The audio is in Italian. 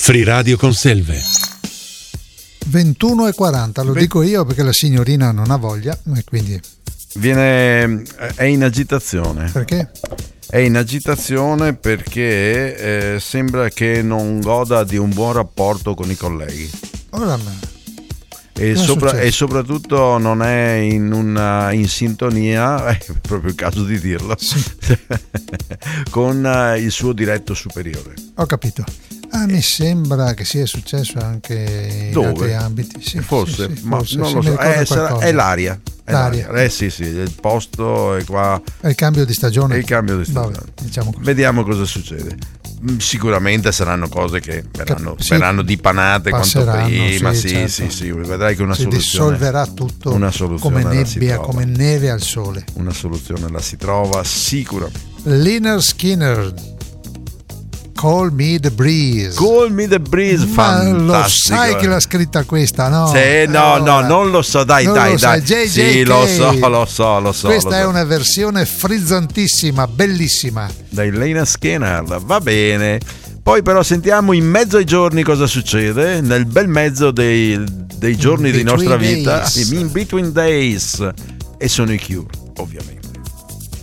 Free Radio Conselve. 21:40, lo dico io perché la signorina non ha voglia e quindi è in agitazione. Perché? È in agitazione perché sembra che non goda di un buon rapporto con i colleghi. Ora E soprattutto non è in sintonia, è proprio il caso di dirlo, sì. con il suo diretto superiore. Ho capito. Mi sembra che sia successo anche in altri ambiti. Sì, forse, sì, ma forse, non lo so. È l'aria. Sì, il posto è qua. È il cambio di stagione. Vabbè, diciamo così. Vediamo cosa succede. Sicuramente saranno cose che verranno dipanate quanto prima. Sì, vedrai che una si soluzione dissolverà tutto come nebbia, come neve al sole. Una soluzione la si trova sicuramente. Lynyrd Skynyrd, Call Me the Breeze. Call Me the Breeze, fantastico. Lo sai che l'ha scritta questa, no? Sì, no, non lo so, dai. JJK. Sì, lo so. Questa è una versione frizzantissima, bellissima. Dai Lynyrd Skynyrd, va bene. Poi però sentiamo in mezzo ai giorni cosa succede, nel bel mezzo dei giorni di nostra vita, in between days, e sono i Cure, ovviamente.